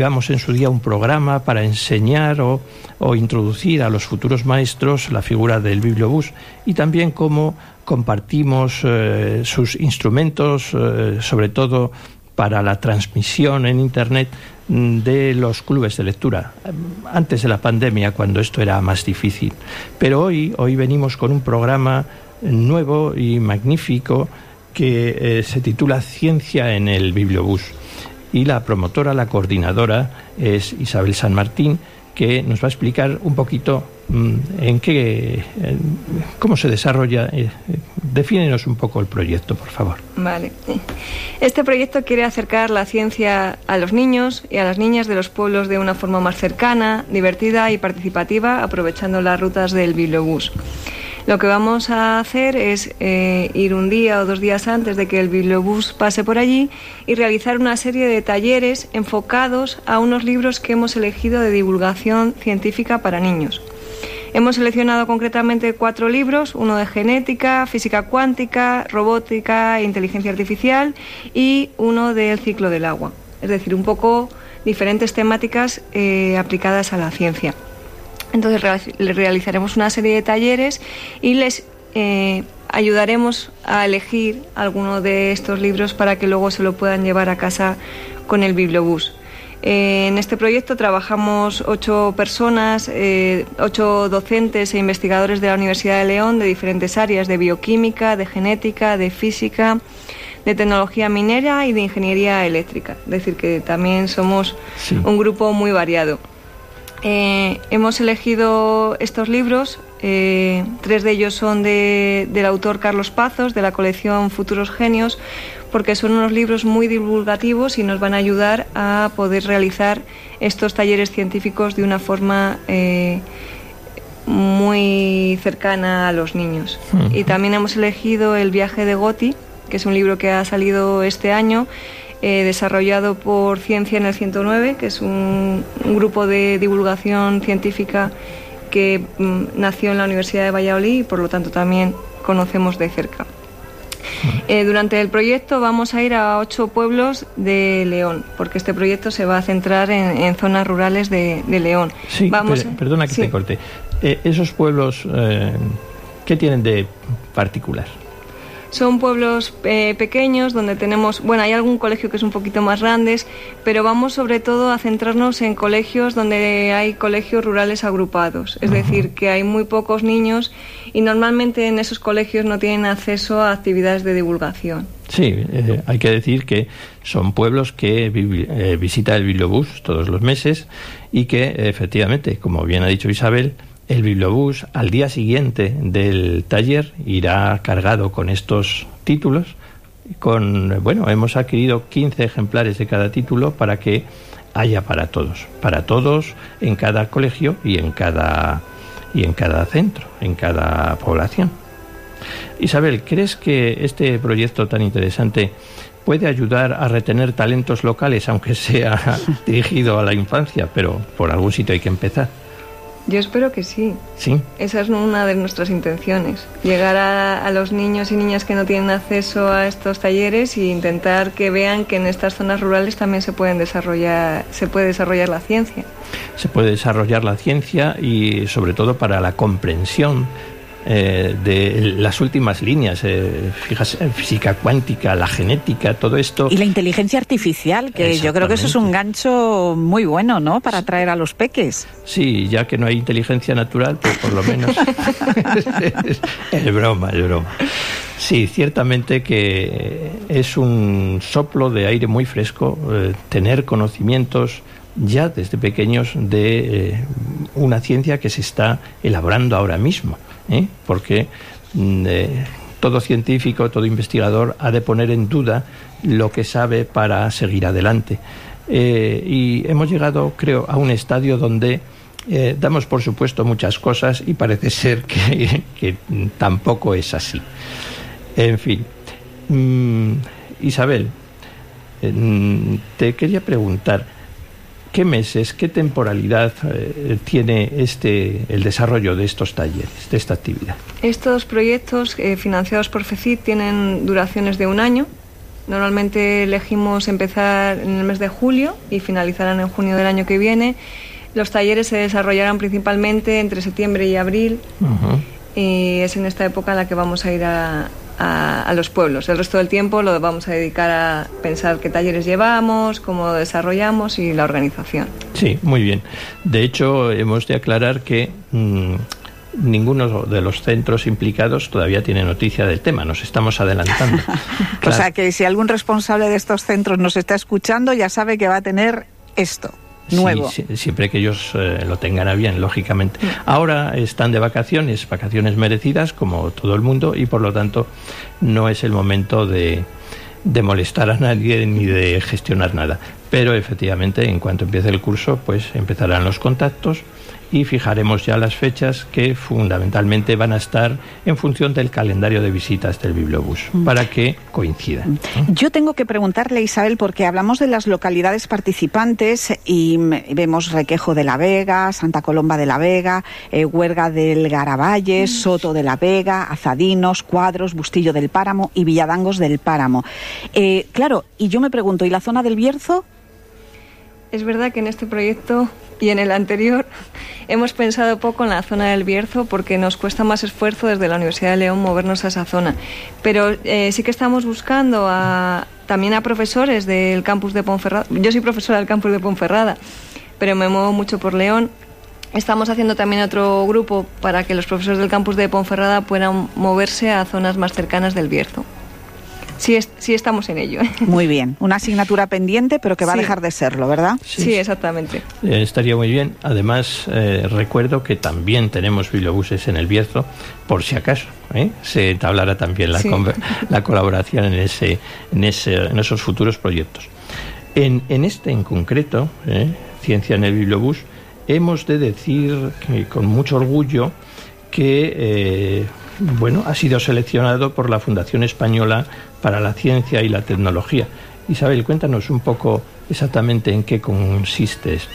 Hagamos en su día un programa para enseñar o introducir a los futuros maestros la figura del bibliobús, y también cómo compartimos sus instrumentos, sobre todo para la transmisión en Internet de los clubes de lectura, antes de la pandemia, cuando esto era más difícil. Pero hoy venimos con un programa nuevo y magnífico que se titula Ciencia en el Bibliobús. Y la promotora, la coordinadora, es Isabel San Martín, que nos va a explicar un poquito cómo se desarrolla. Defínenos un poco el proyecto, por favor. Vale. Este proyecto quiere acercar la ciencia a los niños y a las niñas de los pueblos de una forma más cercana, divertida y participativa, aprovechando las rutas del bibliobús. Lo que vamos a hacer es ir un día o 2 días antes de que el bibliobús pase por allí y realizar una serie de talleres enfocados a unos libros que hemos elegido de divulgación científica para niños. Hemos seleccionado concretamente 4 libros, uno de genética, física cuántica, robótica e inteligencia artificial, y uno del ciclo del agua. Es decir, un poco diferentes temáticas aplicadas a la ciencia. Entonces realizaremos una serie de talleres y les ayudaremos a elegir alguno de estos libros para que luego se lo puedan llevar a casa con el bibliobús. En este proyecto trabajamos 8 personas, 8 docentes e investigadores de la Universidad de León de diferentes áreas, de bioquímica, de genética, de física, de tecnología minera y de ingeniería eléctrica. Es decir, que también somos un grupo muy variado. Hemos elegido estos libros, 3 de ellos son del autor Carlos Pazos, de la colección Futuros Genios, porque son unos libros muy divulgativos y nos van a ayudar a poder realizar estos talleres científicos de una forma muy cercana a los niños. Y también hemos elegido El viaje de Goti, que es un libro que ha salido este año, desarrollado por Ciencia en el 109, que es un grupo de divulgación científica que nació en la Universidad de Valladolid y por lo tanto también conocemos de cerca. Durante el proyecto vamos a ir a 8 pueblos de León, porque este proyecto se va a centrar en zonas rurales de León. Sí, perdona que te corte. ¿Esos pueblos qué tienen de particular? Son pueblos pequeños donde tenemos, hay algún colegio que es un poquito más grandes, pero vamos sobre todo a centrarnos en colegios donde hay colegios rurales agrupados. Es decir, que hay muy pocos niños y normalmente en esos colegios no tienen acceso a actividades de divulgación. Sí, hay que decir que son pueblos que visita el bibliobús todos los meses y que efectivamente, como bien ha dicho Isabel, el bibliobús al día siguiente del taller irá cargado con estos títulos. Hemos adquirido 15 ejemplares de cada título para que haya para todos en cada colegio y en cada centro, en cada población. Isabel, ¿crees que este proyecto tan interesante puede ayudar a retener talentos locales, aunque sea dirigido a la infancia, pero por algún sitio hay que empezar? Yo espero que sí. ¿Sí? Esa es una de nuestras intenciones, llegar a los niños y niñas que no tienen acceso a estos talleres e intentar que vean que en estas zonas rurales también se puede desarrollar la ciencia. Se puede desarrollar la ciencia y sobre todo para la comprensión de las últimas líneas, fíjate, física cuántica, la genética, todo esto. Y la inteligencia artificial, que yo creo que eso es un gancho muy bueno, ¿no?, para atraer a los peques. Sí, ya que no hay inteligencia natural, pues por lo menos es broma. Sí, ciertamente que es un soplo de aire muy fresco tener conocimientos ya desde pequeños de una ciencia que se está elaborando ahora mismo, porque todo científico, todo investigador ha de poner en duda lo que sabe para seguir adelante. Y hemos llegado, creo, a un estadio donde damos por supuesto muchas cosas y parece ser que tampoco es así. En fin, Isabel, te quería preguntar, ¿qué meses, qué temporalidad tiene el desarrollo de estos talleres, de esta actividad? Estos proyectos financiados por FECIT tienen duraciones de 1 año Normalmente elegimos empezar en el mes de julio y finalizarán en junio del año que viene. Los talleres se desarrollarán principalmente entre septiembre y abril. Y es en esta época en la que vamos a ir a los pueblos. El resto del tiempo lo vamos a dedicar a pensar qué talleres llevamos, cómo lo desarrollamos y la organización. Sí, muy bien. De hecho, hemos de aclarar que ninguno de los centros implicados todavía tiene noticia del tema. Nos estamos adelantando. Claro. O sea que si algún responsable de estos centros nos está escuchando, ya sabe que va a tener esto nuevo. Sí, siempre que ellos lo tengan a bien, lógicamente. Ahora están de vacaciones merecidas, como todo el mundo, y por lo tanto no es el momento de molestar a nadie ni de gestionar nada. Pero efectivamente, en cuanto empiece el curso, pues empezarán los contactos y fijaremos ya las fechas que fundamentalmente van a estar en función del calendario de visitas del Bibliobús, para que coincidan. Yo tengo que preguntarle, Isabel, porque hablamos de las localidades participantes y vemos Requejo de la Vega, Santa Colomba de la Vega, Huerga del Garavalle, Soto de la Vega, Azadinos, Cuadros, Bustillo del Páramo y Villadangos del Páramo. Claro, y yo me pregunto, ¿y la zona del Bierzo? Es verdad que en este proyecto y en el anterior hemos pensado poco en la zona del Bierzo porque nos cuesta más esfuerzo desde la Universidad de León movernos a esa zona. Pero sí que estamos buscando también a profesores del campus de Ponferrada. Yo soy profesora del campus de Ponferrada, pero me muevo mucho por León. Estamos haciendo también otro grupo para que los profesores del campus de Ponferrada puedan moverse a zonas más cercanas del Bierzo. Sí, estamos en ello. Muy bien. Una asignatura pendiente, pero que va a dejar de serlo, ¿verdad? Sí, exactamente. Estaría muy bien. Además, recuerdo que también tenemos bibliobuses en el Bierzo, por si acaso. Se entablará también la colaboración en esos futuros proyectos. En este en concreto, Ciencia en el Bibliobús, hemos de decir que, con mucho orgullo que ha sido seleccionado por la Fundación Española para la Ciencia y la Tecnología. Isabel, cuéntanos un poco exactamente en qué consiste esto.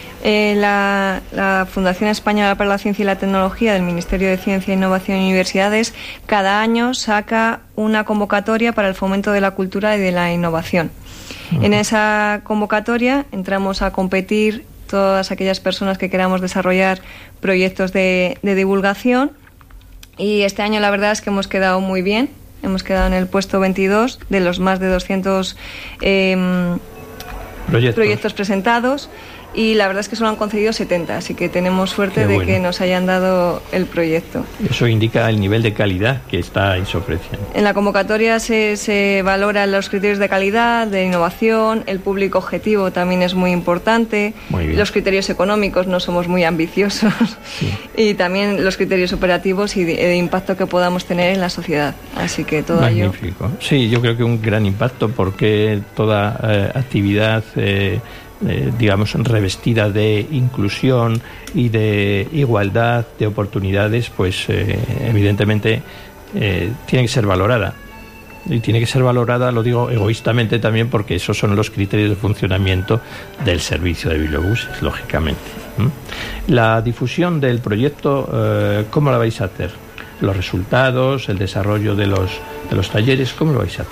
La Fundación Española para la Ciencia y la Tecnología del Ministerio de Ciencia, Innovación y Universidades cada año saca una convocatoria para el fomento de la cultura y de la innovación. En esa convocatoria entramos a competir todas aquellas personas que queramos desarrollar proyectos de divulgación, y este año la verdad es que hemos quedado muy bien. Hemos quedado en el puesto 22 de los más de 200 proyectos presentados, y la verdad es que solo han concedido 70, así que tenemos suerte de que nos hayan dado el proyecto. Eso indica el nivel de calidad que estáis ofreciendo. En la convocatoria se valoran los criterios de calidad, de innovación, el público objetivo también es muy importante, los criterios económicos, no somos muy ambiciosos, y también los criterios operativos y de impacto que podamos tener en la sociedad. Así que todo ello... Magnífico. Sí, yo creo que un gran impacto, porque toda actividad digamos, revestida de inclusión y de igualdad de oportunidades, pues evidentemente tiene que ser valorada. Y tiene que ser valorada, lo digo egoístamente también, porque esos son los criterios de funcionamiento del servicio de bibliobuses, lógicamente. La difusión del proyecto, ¿cómo la vais a hacer? Los resultados, el desarrollo de los talleres, ¿cómo lo vais a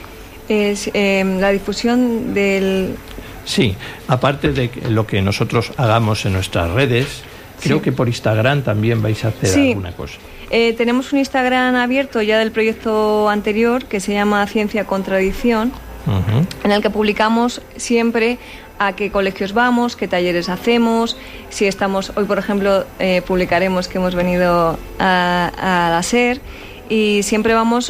hacer? La difusión del... Sí, aparte de lo que nosotros hagamos en nuestras redes, creo que por Instagram también vais a hacer alguna cosa. Tenemos un Instagram abierto ya del proyecto anterior que se llama Ciencia con Tradición, en el que publicamos siempre a qué colegios vamos, qué talleres hacemos, si estamos... Hoy, por ejemplo, publicaremos que hemos venido a la SER, y siempre vamos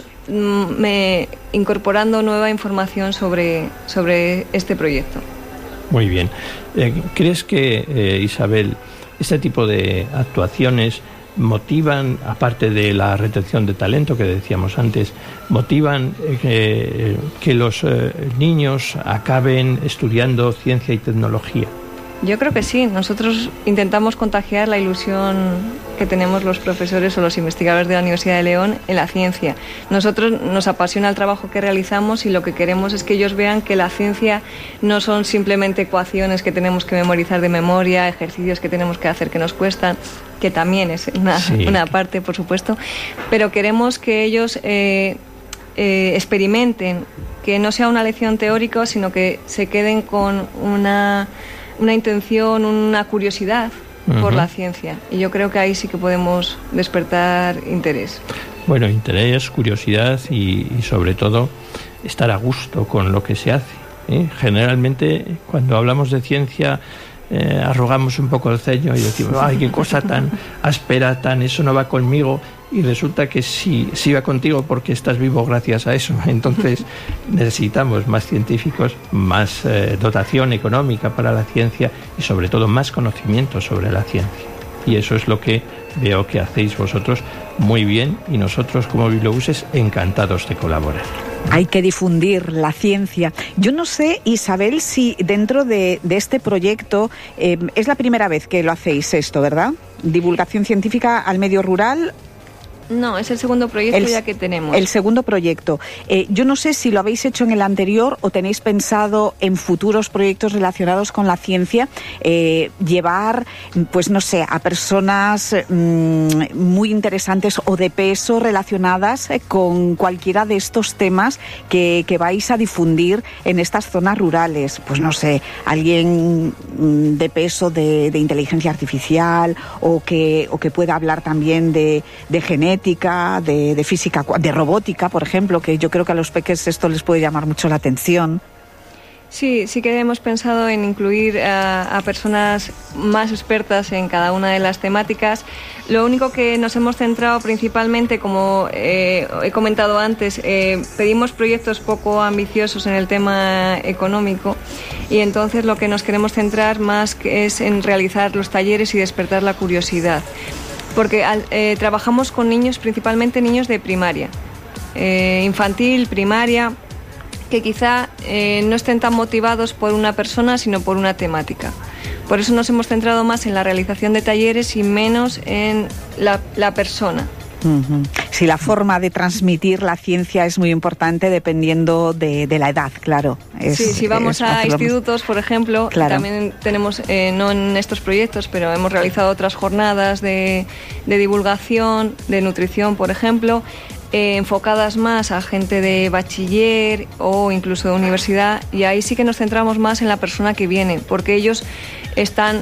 incorporando nueva información sobre este proyecto. Muy bien. ¿Crees que, Isabel, este tipo de actuaciones motivan, aparte de la retención de talento que decíamos antes, motivan que los niños acaben estudiando ciencia y tecnología? Yo creo que sí. Nosotros intentamos contagiar la ilusión que tenemos los profesores o los investigadores de la Universidad de León en la ciencia. Nosotros nos apasiona el trabajo que realizamos, y lo que queremos es que ellos vean que la ciencia no son simplemente ecuaciones que tenemos que memorizar de memoria, ejercicios que tenemos que hacer que nos cuestan, que también es una parte, por supuesto, pero queremos que ellos experimenten, que no sea una lección teórica, sino que se queden con una intención, una curiosidad por la ciencia. Y yo creo que ahí sí que podemos despertar interés. Bueno, interés, curiosidad y sobre todo estar a gusto con lo que se hace, ¿eh? Generalmente cuando hablamos de ciencia arrugamos un poco el ceño y decimos, ay, qué cosa tan áspera, eso no va conmigo, y resulta que sí va contigo porque estás vivo gracias a eso. Entonces necesitamos más científicos, más dotación económica para la ciencia y sobre todo más conocimiento sobre la ciencia. Y eso es lo que veo que hacéis vosotros muy bien, y nosotros como bibliobuses encantados de colaborar. Hay que difundir la ciencia. Yo no sé, Isabel, si dentro de este proyecto es la primera vez que lo hacéis esto, ¿verdad? Divulgación científica al medio rural. No, es el segundo proyecto ya que tenemos. El segundo proyecto. Yo no sé si lo habéis hecho en el anterior o tenéis pensado en futuros proyectos relacionados con la ciencia, llevar, pues no sé, a personas muy interesantes o de peso relacionadas con cualquiera de estos temas que vais a difundir en estas zonas rurales. Pues no sé, alguien de peso de inteligencia artificial o que pueda hablar también de genética, de física, de robótica, por ejemplo, que yo creo que a los peques esto les puede llamar mucho la atención. Sí que hemos pensado en incluir a personas más expertas en cada una de las temáticas. Lo único que nos hemos centrado principalmente, como he comentado antes, pedimos proyectos poco ambiciosos en el tema económico, y entonces lo que nos queremos centrar más es en realizar los talleres y despertar la curiosidad. Porque trabajamos con niños, principalmente niños de primaria, infantil, primaria, que quizá no estén tan motivados por una persona, sino por una temática. Por eso nos hemos centrado más en la realización de talleres y menos en la persona. Sí, la forma de transmitir la ciencia es muy importante dependiendo de la edad, claro. Si vamos a institutos, por ejemplo, claro. También tenemos, no en estos proyectos, pero hemos realizado otras jornadas de divulgación, de nutrición, por ejemplo, enfocadas más a gente de bachiller o incluso de universidad, y ahí sí que nos centramos más en la persona que viene, porque ellos están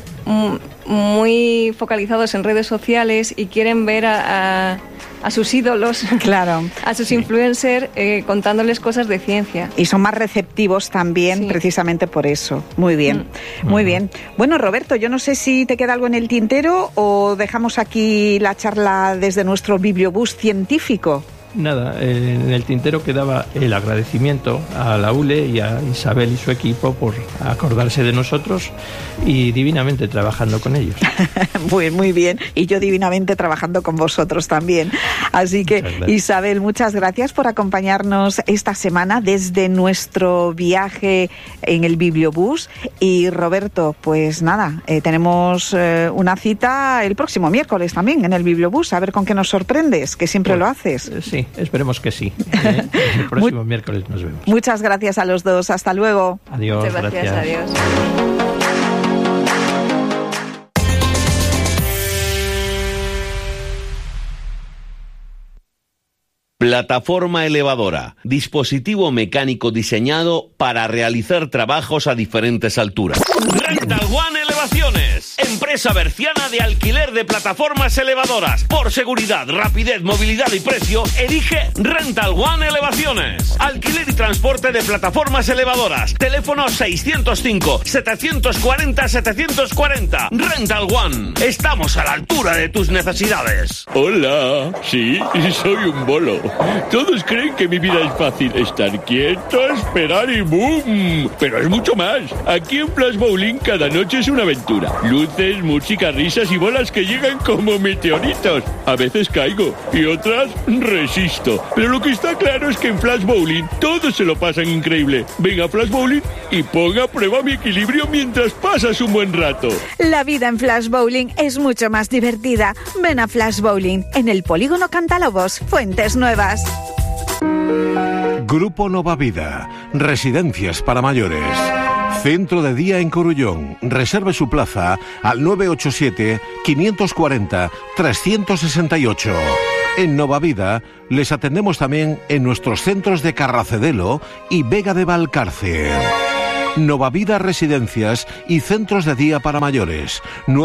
muy focalizados en redes sociales y quieren ver a sus ídolos, claro, a sus influencers contándoles cosas de ciencia. Y son más receptivos también, precisamente por eso. Muy bien, muy bien. Bueno, Roberto, yo no sé si te queda algo en el tintero o dejamos aquí la charla desde nuestro bibliobús científico. Nada, en el tintero quedaba el agradecimiento a la ULE y a Isabel y su equipo por acordarse de nosotros y divinamente trabajando con ellos. Muy bien, y yo divinamente trabajando con vosotros también. Así que, Isabel, muchas gracias por acompañarnos esta semana desde nuestro viaje en el bibliobús. Y Roberto, pues nada, tenemos una cita el próximo miércoles también en el bibliobús, a ver con qué nos sorprendes, que siempre lo haces. Sí. Esperemos que sí. El próximo miércoles nos vemos. Muchas gracias a los dos. Hasta luego. Adiós. Muchas gracias. Adiós. Plataforma elevadora, dispositivo mecánico diseñado para realizar trabajos a diferentes alturas. Rental One Elevaciones, empresa berciana de alquiler de plataformas elevadoras. Por seguridad, rapidez, movilidad y precio, elige Rental One Elevaciones. Alquiler y transporte de plataformas elevadoras. Teléfono 605-740-740. Rental One, estamos a la altura de tus necesidades. Hola, sí, soy un bolo. Todos creen que mi vida es fácil. Estar quieto, esperar y ¡boom! Pero es mucho más. Aquí en Flash Bowling cada noche es una aventura. Luces, música, risas y bolas que llegan como meteoritos. A veces caigo y otras resisto. Pero lo que está claro es que en Flash Bowling todos se lo pasan increíble. Ven a Flash Bowling y ponga a prueba mi equilibrio mientras pasas un buen rato. La vida en Flash Bowling es mucho más divertida. Ven a Flash Bowling en el Polígono Cantalobos, Fuentes Nuevas. Grupo Nova Vida, residencias para mayores. Centro de día en Corullón. Reserve su plaza al 987-540-368. En Novavida les atendemos también en nuestros centros de Carracedelo y Vega de Valcarce. Novavida Residencias y Centros de Día para Mayores.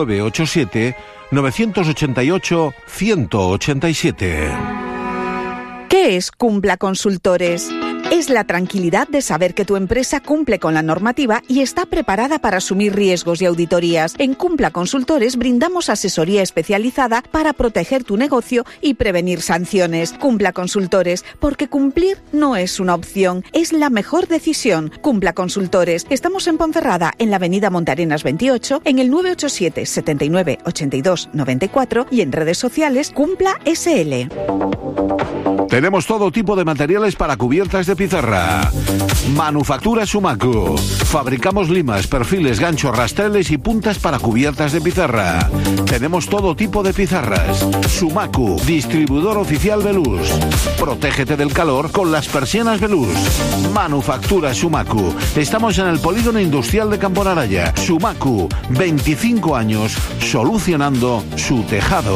987-988-187. ¿Qué es Cumpla Consultores? Es la tranquilidad de saber que tu empresa cumple con la normativa y está preparada para asumir riesgos y auditorías. En Cumpla Consultores brindamos asesoría especializada para proteger tu negocio y prevenir sanciones. Cumpla Consultores, porque cumplir no es una opción, es la mejor decisión. Cumpla Consultores. Estamos en Ponferrada, en la avenida Montarenas 28, en el 987 79 82 94 y en redes sociales Cumpla SL. Tenemos todo tipo de materiales para cubiertas de pizarra. Manufactura Sumacu. Fabricamos limas, perfiles, ganchos, rastreles y puntas para cubiertas de pizarra. Tenemos todo tipo de pizarras. Sumacu, distribuidor oficial Veluz. Protégete del calor con las persianas Veluz. Manufactura Sumacu. Estamos en el Polígono Industrial de Camponaraya. Sumacu, 25 años solucionando su tejado.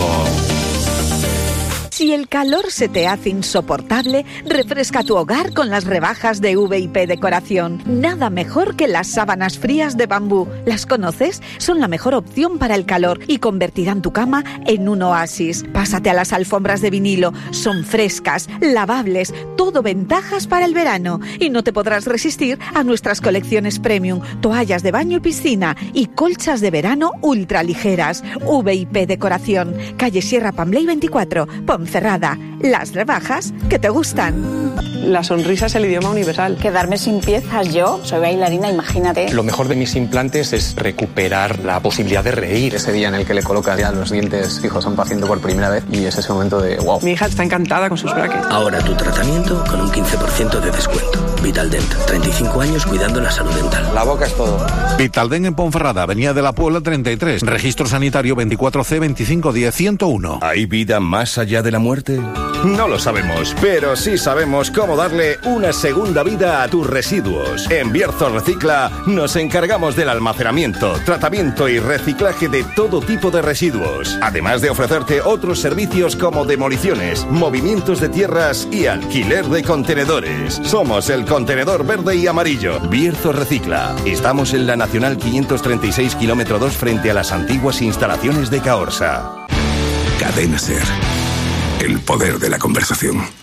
Si el calor se te hace insoportable, refresca tu hogar con las rebajas de V&P Decoración. Nada mejor que las sábanas frías de bambú. ¿Las conoces? Son la mejor opción para el calor y convertirán tu cama en un oasis. Pásate a las alfombras de vinilo. Son frescas, lavables, todo ventajas para el verano. Y no te podrás resistir a nuestras colecciones premium, toallas de baño y piscina y colchas de verano ultra ligeras. V&P Decoración, calle Sierra Pambley 24, Ponferrada. Las rebajas que te gustan. La sonrisa es el idioma universal. Quedarme sin piezas, yo soy bailarina, imagínate. Lo mejor de mis implantes es recuperar la posibilidad de reír. Ese día en el que le colocas ya los dientes fijos a un paciente por primera vez y es ese momento de wow. Mi hija está encantada con sus brackets. Ahora tu tratamiento con un 15% de descuento. Vitaldent, 35 años cuidando la salud dental. La boca es todo. Vitaldent en Ponferrada, Avenida de la Puebla 33. Registro sanitario 24C 2510 101. ¿Hay vida más allá de la muerte? No lo sabemos, pero sí sabemos cómo darle una segunda vida a tus residuos. En Bierzo Recicla nos encargamos del almacenamiento, tratamiento y reciclaje de todo tipo de residuos, además de ofrecerte otros servicios como demoliciones, movimientos de tierras y alquiler de contenedores. Somos el contenedor verde y amarillo. Bierzo Recicla. Estamos en la Nacional 536 km 2 frente a las antiguas instalaciones de Caorsa. Cadena SER. El poder de la conversación.